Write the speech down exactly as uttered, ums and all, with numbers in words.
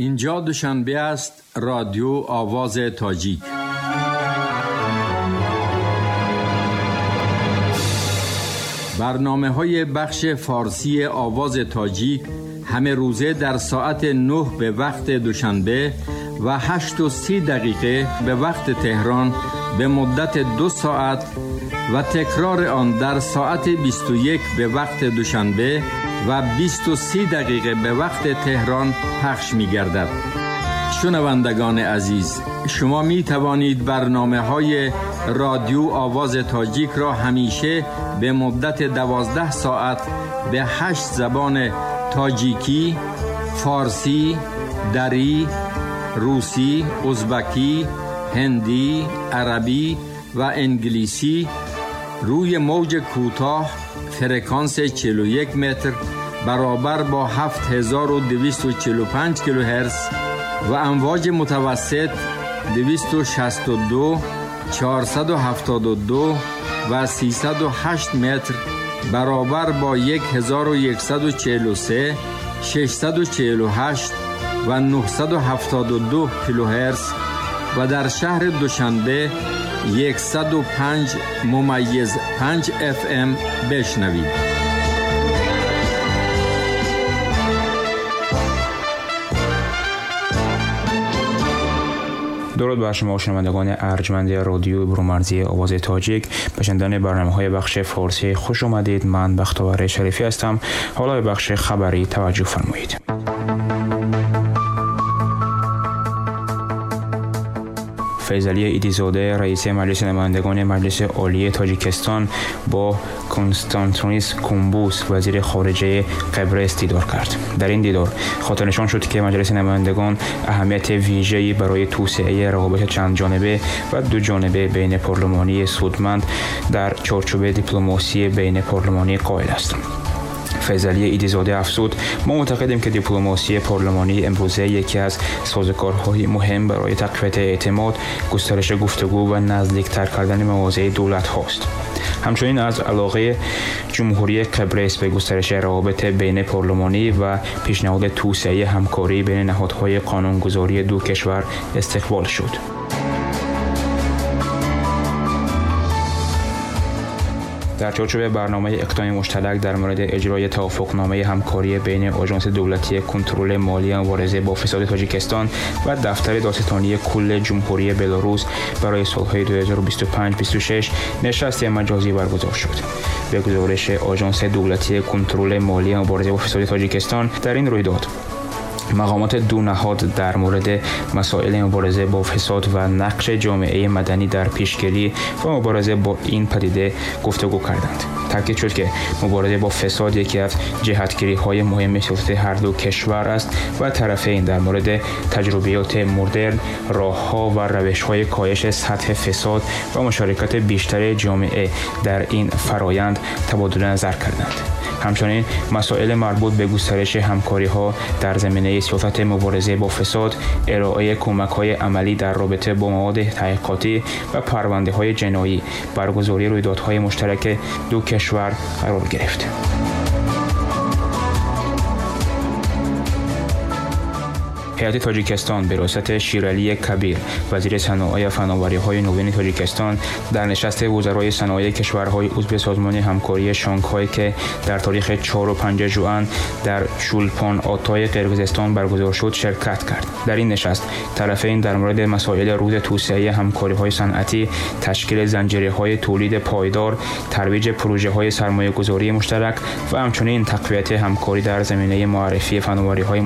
اینجا دوشنبه است. رادیو آواز تاجیک. برنامه های بخش فارسی آواز تاجیک همه روزه در ساعت نه به وقت دوشنبه و هشت و سی دقیقه به وقت تهران به مدت دو ساعت و تکرار آن در ساعت بیست و یک به وقت دوشنبه و بیست و سی دقیقه به وقت تهران پخش می گردد. شنوندگان عزیز، شما می توانید برنامه های رادیو آواز تاجیک را همیشه به مدت دوازده ساعت به هشت زبان تاجیکی، فارسی، دری، روسی، ازبکی، هندی، عربی و انگلیسی روی موج کوتاه فرکانس چهل و یک متر برابر با هفت هزار و دویست و چهل و پنج کیلوهرتز و امواج متوسط دویست و شصت و دو، چهارصد و هفتاد و دو و سیصد و هشت متر برابر با هزار و صد و چهل و سه، ششصد و چهل و هشت و نهصد و هفتاد و دو کیلوهرتز و در شهر دوشنبه صد و پنج ممیز پنج اف ام بشنوید. درود بر شما شنوندگان ارجمند رادیو برومرزی آواز تاجیک. به شنیدن برنامه‌های بخش فارسی خوش آمدید. من بختیار شریفی هستم. حالا به بخش خبری توجه فرمایید. فیضعلی ایدیزاده رئیس مجلس نمایندگان مجلس عالی تاجیکستان با کنستانتینوس کومبوس وزیر خارجه قبرس دیدار کرد. در این دیدار خاطر نشان شد که مجلس نمایندگان اهمیت ویژه‌ای برای توسعه روابط چند جانبه و دو جانبه بین پارلمانی سودمند در چارچوب دیپلماسی بین پارلمانی قائل است. فیضعلی ایدیزاده افزود: ما معتقدیم که دیپلماسی پارلمانی امروزه یکی از سازوکارهای مهم برای تقویت اعتماد، گسترش گفتگو و نزدیکتر کردن مواضع دولت هاست. همچنین از علاقه جمهوری قبرس به گسترش روابط بین پارلمانی و پیشنهاد توسعه همکاری بین نهادهای قانونگذاری دو کشور استقبال شد. در چارچوب برنامه اقدامی مشترک در مورد اجرای توافقنامه همکاری بین آژانس دولتی کنترل مالی مبارزه با فساد تاجیکستان و دفتر دادستانی کل جمهوری بلاروس برای سالهای دو هزار و بیست و پنج بیست و شش نشست مجازی برگزار شد. به گزارش آژانس دولتی کنترل مالی مبارزه با فساد تاجیکستان، در این رویداد مقامات دو نهاد در مورد مسائل مبارزه با فساد و نقش جامعه مدنی در پیشگیری و مبارزه با این پدیده گفتگو کردند. تاکید شد که مبارزه با فساد یکی از جهتگیری‌های مهم سیاست هر دو کشور است و طرفین در مورد تجربیات مدرن، راه‌ها و روش‌های کاهش سطح فساد و مشارکت بیشتر جامعه در این فرایند تبادل نظر کردند. همچنین مسائل مربوط به گسترش همکاری‌ها در زمینه سیاست مبارزه با فساد، ارائه کمک‌های عملی در رابطه با مواد تحقیقاتی و پرونده‌های جنایی، برگزاری رویدادهای مشترک دو کشور قرار گرفت. هیئت تاجیکستان به رئاست شیرعلی کبیر وزیر صنایع و فناوری‌های نوین تاجیکستان در نشست وزرای صنایع کشورهای عضو سازمان همکاری شانگهای که در تاریخ چهارم و پنجم ژوئن در چولپان آتای قرقیزستان برگزار شد شرکت کرد. در این نشست طرفین در مورد مسائل روز توسعه همکاری‌های صنعتی، تشکیل زنجیره‌های تولید پایدار، ترویج پروژه‌های سرمایه‌گذاری مشترک و همچنین تقویت همکاری در زمینه معرفی فناوری‌های